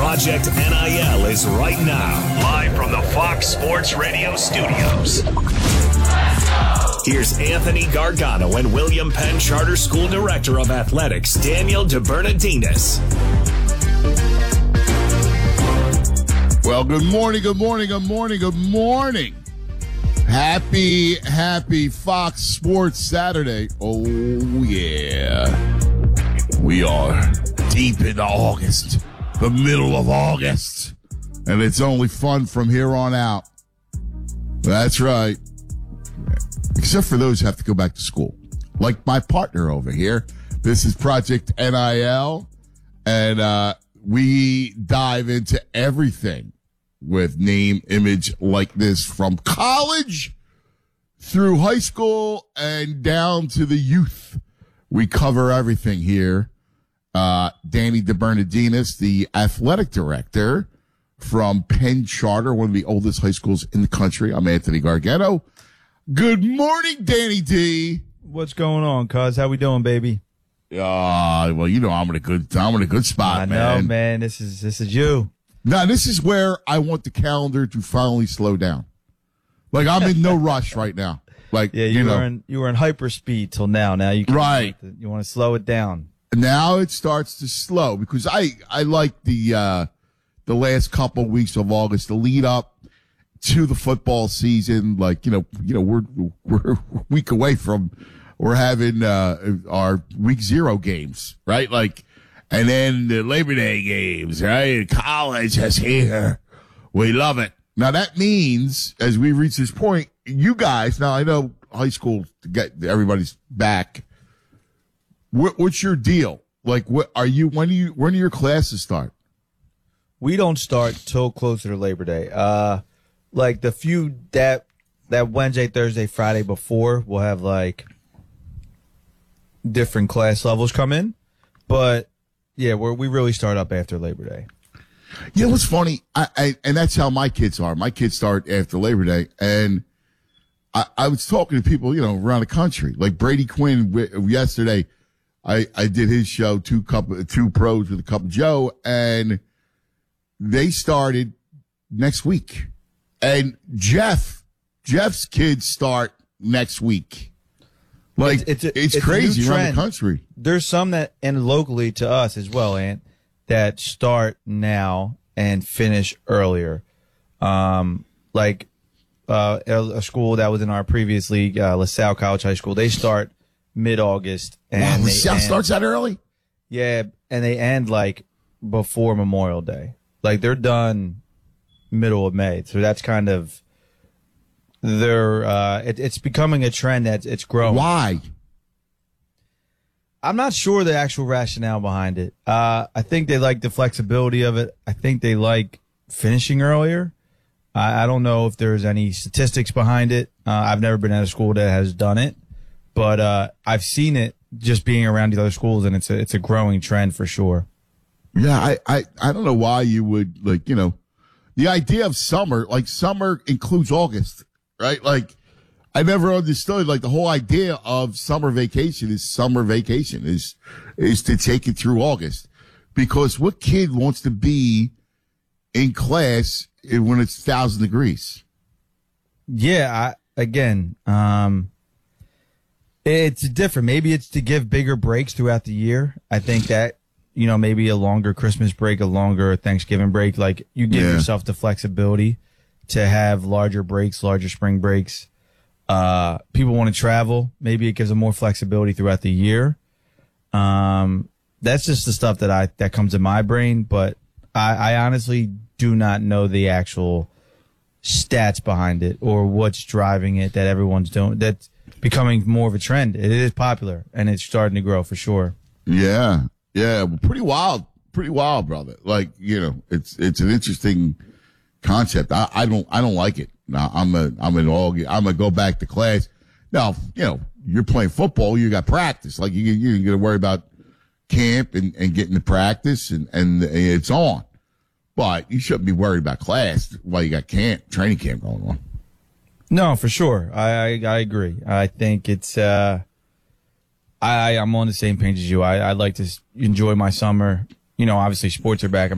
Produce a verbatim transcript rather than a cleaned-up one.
Project N I L is right now, live from the Fox Sports Radio studios. Here's Anthony Gargano and William Penn Charter School Director of Athletics, Daniel DeBernardinis. Well, good morning, good morning, good morning, good morning. Happy, happy Fox Sports Saturday. Oh, yeah. We are deep into August, the middle of August, and it's only fun from here on out. That's right. Except for those who have to go back to school. Like my partner over here. This is Project N I L, and uh, we dive into everything with name, image, likeness, from college through high school and down to the youth. We cover everything here. Uh, Danny DeBernardinis, the athletic director from Penn Charter, one of the oldest high schools in the country. I'm Anthony Gargano. Good morning, Danny D. What's going on, cuz? How we doing, baby? Uh, well, you know, I'm in a good, I'm in a good spot, I man. know, man. This is, this is you. Now, this is where I want the calendar to finally slow down. Like, I'm in no rush right now. Like, Yeah, you, you know, were in, you were in hyper speed till now. Now you can, Right. You want to slow it down. now it starts to slow because I, I like the, uh, the last couple weeks of August, the lead up to the football season. Like, you know, you know, we're, we're a week away from, we're having, uh, our week zero games, right? Like, and then the Labor Day games, right? College is here. We love it. Now that means, as we reach this point, you guys, now I know high school, get everybody's back. What, what's your deal? Like, what are you, when do you, when do your classes start? We don't start till closer to Labor Day. Uh, like the few that, that Wednesday, Thursday, Friday before, we'll have like different class levels come in. But yeah, we're, we really start up after Labor Day. Yeah, what's funny, I, I, and that's how my kids are. My kids start after Labor Day, and I, I was talking to people, you know, around the country. Like Brady Quinn w- yesterday, I, I did his show, two cup, two pros with a cup of Joe, and they started next week. And Jeff, Jeff's kids start next week. Like, It's- it's a- it's it's a crazy new around trend. the country. There's some that, and locally to us as well, Ant, that start now and finish earlier. Um, like, uh, a, a school that was in our previous league, uh, LaSalle College High School, they start mid-August. And Wow, they LaSalle end- starts that early? Yeah, and they end like before Memorial Day. Like they're done middle of May. So that's kind of, they're, uh, it, it's becoming a trend that it's growing. Why? I'm not sure the actual rationale behind it. Uh, I think they like the flexibility of it. I think they like finishing earlier. I, I don't know if there's any statistics behind it. Uh, I've never been at a school that has done it, but uh, I've seen it just being around the other schools, and it's a, it's a growing trend for sure. Yeah, I, I, I don't know why you would, like, you know, the idea of summer, like summer includes August, right? Like, I never understood, like, the whole idea of summer vacation is summer vacation is, is to take it through August. Because what kid wants to be in class when it's a thousand degrees? Yeah, I, again, um, it's different. Maybe it's to give bigger breaks throughout the year. I think that, you know, maybe a longer Christmas break, a longer Thanksgiving break, like you give Yeah. yourself the flexibility to have larger breaks, larger spring breaks. Uh, people want to travel. Maybe it gives them more flexibility throughout the year. Um, that's just the stuff that I, that comes in my brain, but I, I honestly do not know the actual stats behind it or what's driving it that everyone's doing. That's becoming more of a trend. It is popular and it's starting to grow for sure. Yeah. Yeah. Well, pretty wild. Pretty wild, brother. Like, you know, it's, it's an interesting concept. I, I don't, I don't like it. Now, I'm a, I'm an all, I'm gonna go back to class. Now, you know, you're playing football, you got practice. Like you, you're gonna worry about camp and, and getting to practice and, and it's on. But you shouldn't be worried about class while you got camp, training camp going on. No, for sure. I, I, I agree. I think it's, uh, I, I'm on the same page as you. I, I like to enjoy my summer. You know, obviously sports are back.